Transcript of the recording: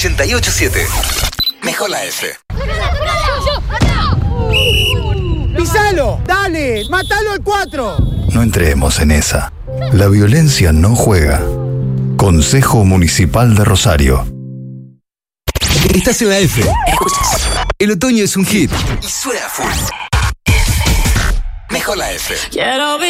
88.7. Mejor la F. ¡Pisalo! ¡Dale! ¡Mátalo al 4! No entremos en esa. La violencia no juega. Consejo Municipal de Rosario. Estás en la F. Escuchas. El otoño es un hit. Y suena full. Mejor la F.